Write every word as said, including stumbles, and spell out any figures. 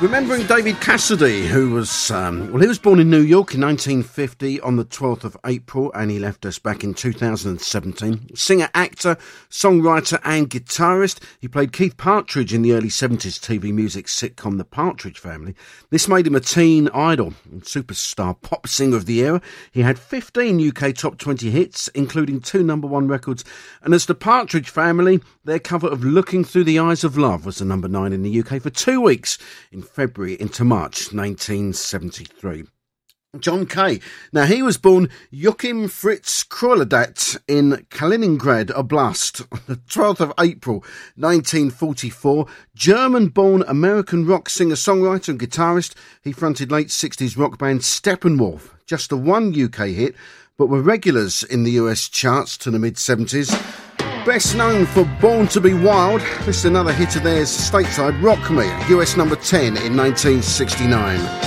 Remembering David Cassidy, who was, um, well, he was born in New York in nineteen fifty on the twelfth of April, and he left us back in two thousand seventeen. Singer, actor, songwriter and guitarist. He played Keith Partridge in the early seventies T V music sitcom The Partridge Family. This made him a teen idol and superstar pop singer of the era. He had fifteen U K top twenty hits, including two number one records. And as The Partridge Family, their cover of Looking Through the Eyes of Love was the number nine in the U K for two weeks in February into March nineteen seventy-three. John Kay. Now, he was born Joachim Fritz Kreuledat in Kaliningrad Oblast on the twelfth of April nineteen forty-four. German-born American rock singer-songwriter and guitarist. He fronted late sixties rock band Steppenwolf. Just the one U K hit, but were regulars in the U S charts to the mid-seventies. Best known for Born to be Wild, this is another hit of theirs stateside, Rock Me, U S number ten in nineteen sixty-nine.